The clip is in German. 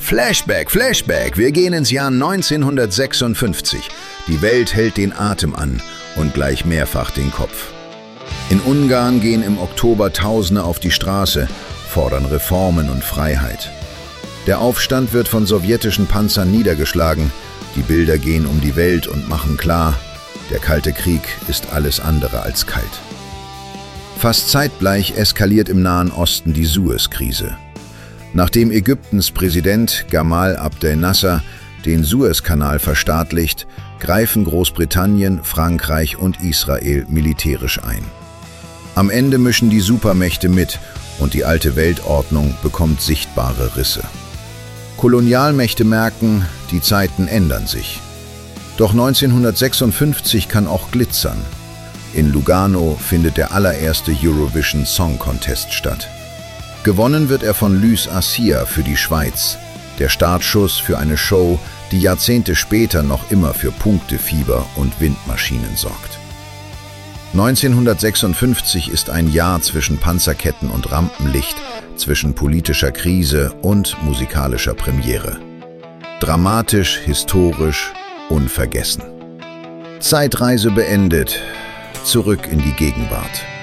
Flashback, Flashback, wir gehen ins Jahr 1956. Die Welt hält den Atem an und gleich mehrfach den Kopf. In Ungarn gehen im Oktober Tausende auf die Straße, fordern Reformen und Freiheit. Der Aufstand wird von sowjetischen Panzern niedergeschlagen. Die Bilder gehen um die Welt und machen klar, der Kalte Krieg ist alles andere als kalt. Fast zeitgleich eskaliert im Nahen Osten die Suez-Krise. Nachdem Ägyptens Präsident Gamal Abdel Nasser den Suezkanal verstaatlicht, greifen Großbritannien, Frankreich und Israel militärisch ein. Am Ende mischen die Supermächte mit und die alte Weltordnung bekommt sichtbare Risse. Kolonialmächte merken, die Zeiten ändern sich. Doch 1956 kann auch glitzern. In Lugano findet der allererste Eurovision Song Contest statt. Gewonnen wird er von Lys Assia für die Schweiz, der Startschuss für eine Show, die Jahrzehnte später noch immer für Punktefieber und Windmaschinen sorgt. 1956 ist ein Jahr zwischen Panzerketten und Rampenlicht, zwischen politischer Krise und musikalischer Premiere. Dramatisch, historisch, unvergessen. Zeitreise beendet, zurück in die Gegenwart.